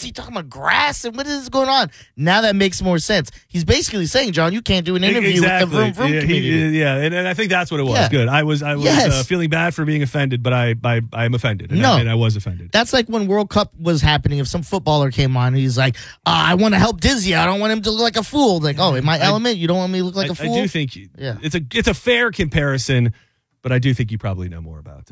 he talking about grass and what is going on? Now that makes more sense. He's basically saying, John, you can't do an interview with the Vroom Vroom community. And I think that's what it was. Yeah. Good. I was feeling bad for being offended, but I am offended. And I was offended. That's like when World Cup was happening. If some footballer came on and he's like, I want to help Dizzy. I don't want him to look like a fool. Like, in my element, you don't want me to look like a fool? I do think it's a fair comparison, but I do think you probably know more about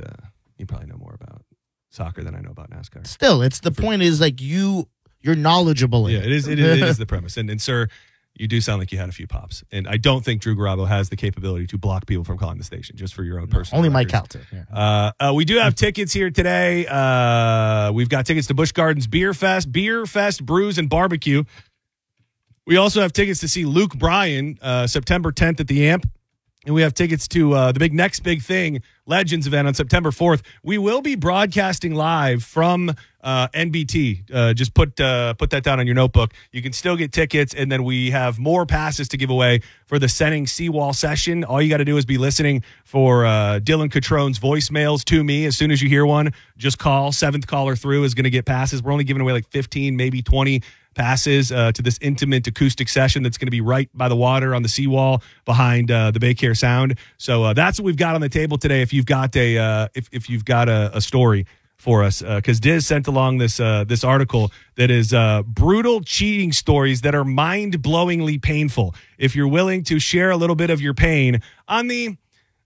soccer than I know about NASCAR. Still, it's the point is like you're knowledgeable in it. It is the premise. And sir, you do sound like you had a few pops. And I don't think Drew Garabo has the capability to block people from calling the station, just for your own personal only records. Mike Calter. Yeah. We do have tickets here today. We've got tickets to Busch Gardens Beer Fest, Brews, and Barbecue. We also have tickets to see Luke Bryan September 10th at the Amp. And we have tickets to the next big thing, Legends event on September 4th. We will be broadcasting live from NBT. Just put that down on your notebook. You can still get tickets, and then we have more passes to give away for the Senning Seawall session. All you got to do is be listening for Dylan Catrone's voicemails to me. As soon as you hear one, just call. Seventh caller through is going to get passes. We're only giving away like 15, maybe 20 passes to this intimate acoustic session that's going to be right by the water on the seawall behind the Bay Care Sound. So that's what we've got on the table today. If you've got if you've got a story for us, because Diz sent along this article that is brutal cheating stories that are mind-blowingly painful. If you're willing to share a little bit of your pain on the,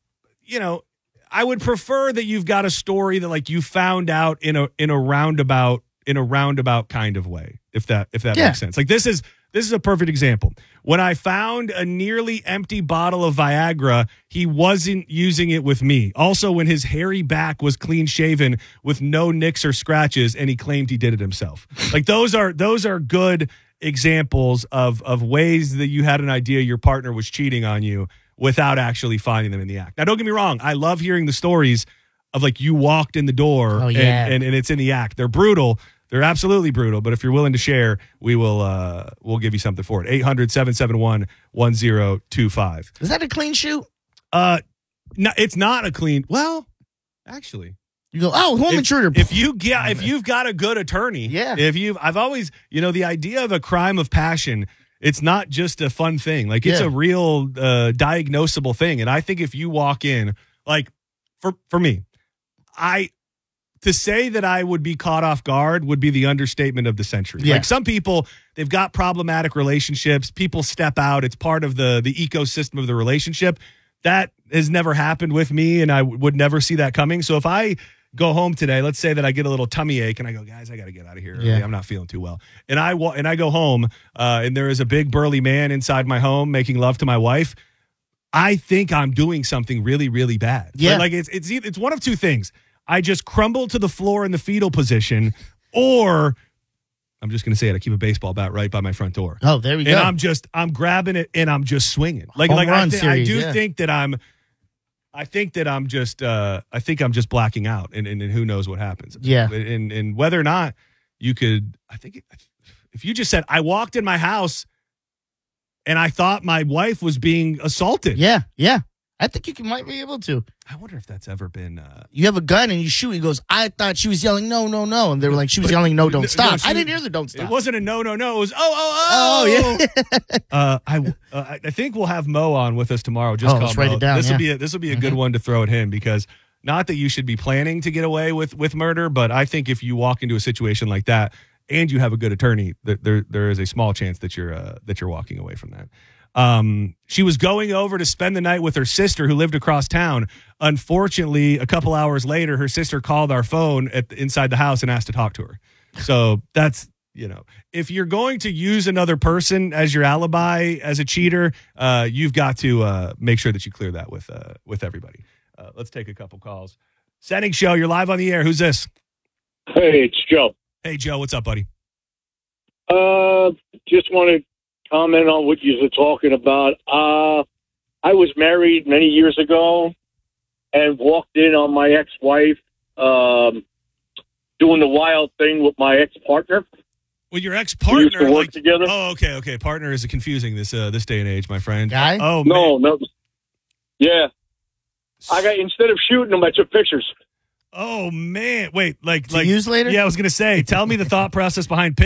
I would prefer that you've got a story that like you found out in a roundabout kind of way. If that makes sense. Like this is a perfect example. When I found a nearly empty bottle of Viagra, he wasn't using it with me. Also, when his hairy back was clean shaven with no nicks or scratches, and he claimed he did it himself. Like those are good examples of ways that you had an idea your partner was cheating on you without actually finding them in the act. Now, don't get me wrong. I love hearing the stories of like you walked in the door and it's in the act. They're brutal. They're absolutely brutal, but if you're willing to share, we'll give you something for it. 800-771-1025. Is that a clean shoot? No, it's not a clean. Well, actually, you go, home intruder. If you've got a good attorney, I've always, the idea of a crime of passion, it's not just a fun thing. Like it's a real diagnosable thing. And I think if you walk in, like for me, to say that I would be caught off guard would be the understatement of the century. Yeah. Like some people, they've got problematic relationships. People step out. It's part of the ecosystem of the relationship. That has never happened with me, and I would never see that coming. So if I go home today, let's say that I get a little tummy ache, and I go, guys, I got to get out of here. I'm not feeling too well. And I go home, and there is a big burly man inside my home making love to my wife. I think I'm doing something really, really bad. Yeah. But like it's one of two things. I just crumble to the floor in the fetal position, or I'm just going to say it. I keep a baseball bat right by my front door. Oh, there we go. And I'm grabbing it and I'm just swinging. I think I'm just blacking out and who knows what happens. Yeah. And whether or not you could, I think if you just said, I walked in my house and I thought my wife was being assaulted. Yeah. Yeah. I think you might be able to. I wonder if that's ever been... You have a gun and you shoot. He goes, I thought she was yelling, no, no, no. And they were like, she was yelling, no, don't stop. I didn't hear the don't stop. It wasn't a no, no, no. It was, oh, yeah. I think we'll have Mo on with us tomorrow. Let's write it down. This will be a good one to throw at him, because not that you should be planning to get away with murder, but I think if you walk into a situation like that and you have a good attorney, there is a small chance that you're walking away from that. She was going over to spend the night with her sister who lived across town. Unfortunately, a couple hours later, her sister called our phone inside the house and asked to talk to her. So that's, if you're going to use another person as your alibi as a cheater, you've got to make sure that you clear that with everybody. Let's take a couple calls. Senning Show, you're live on the air. Who's this? Hey, it's Joe. Hey, Joe. What's up, buddy? Just want to comment on what you were talking about. I was married many years ago and walked in on my ex-wife doing the wild thing with my ex-partner. Well, your ex-partner, we used to work together. Oh, okay. Partner is confusing this day and age, my friend. Guy? Oh, no. Yeah, instead of shooting them, I took pictures. Oh man! Wait, like use later? Yeah, I was gonna say. Tell me the thought process behind